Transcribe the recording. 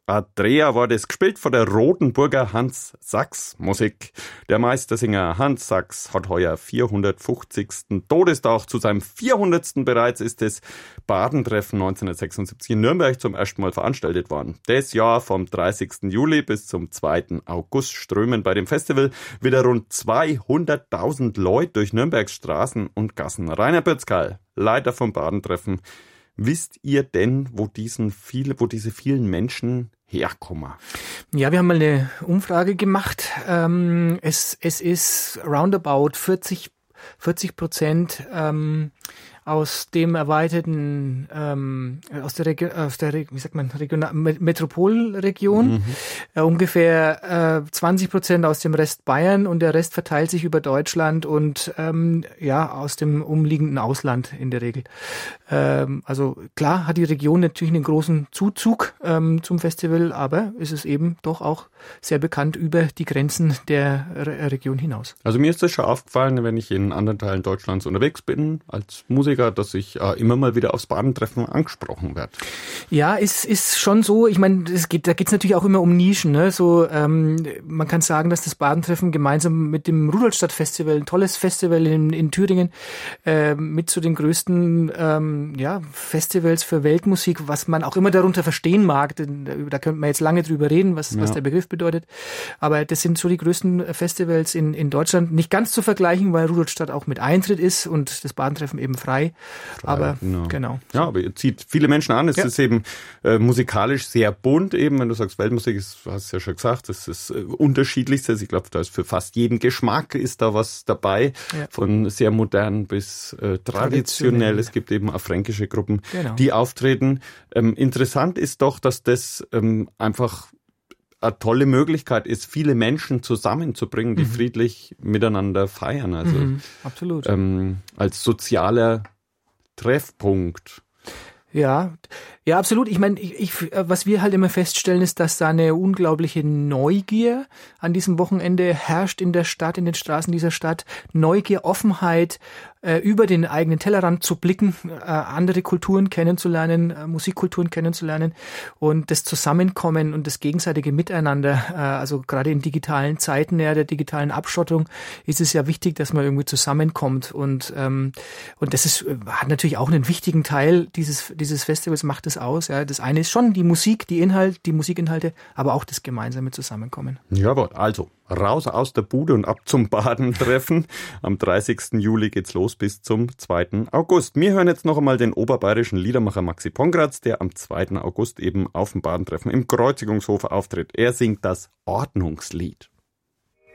Adrea war das, gespielt von der Rotenburger Hans Sachs Musik. Der Meistersinger Hans Sachs hat heuer 450. Todestag. Zu seinem 400. bereits ist das Badentreffen 1976 in Nürnberg zum ersten Mal veranstaltet worden. Das Jahr vom 30. Juli bis zum 2. August strömen bei dem Festival wieder rund 200.000 Leute durch Nürnbergs Straßen und Gassen. Rainer Bürzkal, Leiter vom Badentreffen. Wisst ihr denn, wo diese vielen Menschen herkommen? Ja, wir haben mal eine Umfrage gemacht. Es ist roundabout 40% aus dem erweiterten, Metropolregion, ungefähr 20% aus dem Rest Bayern und der Rest verteilt sich über Deutschland und aus dem umliegenden Ausland in der Regel. Also klar hat die Region natürlich einen großen Zuzug zum Festival, aber es ist eben doch auch sehr bekannt über die Grenzen der Region hinaus. Also mir ist das schon aufgefallen, wenn ich in anderen Teilen Deutschlands unterwegs bin, als Musiker, dass ich immer mal wieder aufs Badentreffen angesprochen werde. Ja, ist schon so. Ich meine, da geht's natürlich auch immer um Nischen. Ne? So, man kann sagen, dass das Badentreffen gemeinsam mit dem Rudolstadt-Festival, ein tolles Festival in Thüringen, mit zu den größten Festivals für Weltmusik, was man auch immer darunter verstehen mag. Da könnte man jetzt lange drüber reden, was der Begriff bedeutet. Aber das sind so die größten Festivals in Deutschland. Nicht ganz zu vergleichen, weil Rudolstadt auch mit Eintritt ist und das Badentreffen eben frei. Aber genau. Ja, aber ihr zieht viele Menschen an. Es ist eben musikalisch sehr bunt eben. Wenn du sagst Weltmusik, hast du ja schon gesagt, das ist unterschiedlichstes. Ich glaube, da ist für fast jeden Geschmack ist da was dabei. Ja. Von sehr modern bis traditionell. Es gibt eben auch fränkische Gruppen, die auftreten. Interessant ist doch, dass das einfach eine tolle Möglichkeit ist, viele Menschen zusammenzubringen, die friedlich miteinander feiern. Also absolut. Als sozialer Treffpunkt. Ja, absolut. Ich meine, was wir halt immer feststellen, ist, dass da eine unglaubliche Neugier an diesem Wochenende herrscht in der Stadt, in den Straßen dieser Stadt. Neugier, Offenheit, über den eigenen Tellerrand zu blicken, andere Kulturen kennenzulernen, Musikkulturen kennenzulernen und das Zusammenkommen und das gegenseitige Miteinander. Also gerade in digitalen Zeiten der digitalen Abschottung ist es ja wichtig, dass man irgendwie zusammenkommt und das hat natürlich auch einen wichtigen Teil dieses Festivals, macht es aus. Ja. Das eine ist schon die Musik, die Musikinhalte, aber auch das gemeinsame Zusammenkommen. Jawohl, also raus aus der Bude und ab zum Badentreffen. Am 30. Juli geht's los bis zum 2. August. Wir hören jetzt noch einmal den oberbayerischen Liedermacher Maxi Pongratz, der am 2. August eben auf dem Badentreffen im Kreuzigungshof auftritt. Er singt das Ordnungslied.